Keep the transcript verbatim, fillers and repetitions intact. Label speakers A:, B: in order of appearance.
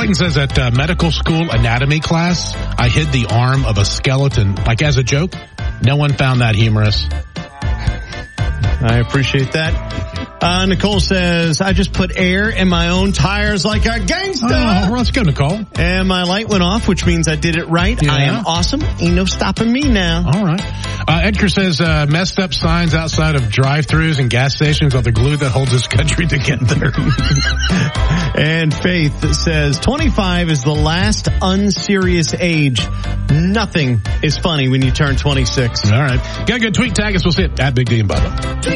A: Clayton says at uh, medical school anatomy class, I hid the arm of a skeleton, like as a joke. No one found that humorous.
B: I appreciate that. Uh, Nicole says, I just put air in my own tires like a gangster.
A: Oh, well, let's go, Nicole.
B: And my light went off, which means I did it right.
A: Yeah.
B: I am awesome. Ain't no stopping me now.
A: All right. Uh, Edgar says, uh, messed up signs outside of drive-thrus and gas stations are the glue that holds this country together.
B: And Faith says, twenty-five is the last unserious age. Nothing is funny when you turn twenty-six.
A: All right. Got a good tweet. Tag us. We'll see it at Big D and Bubba.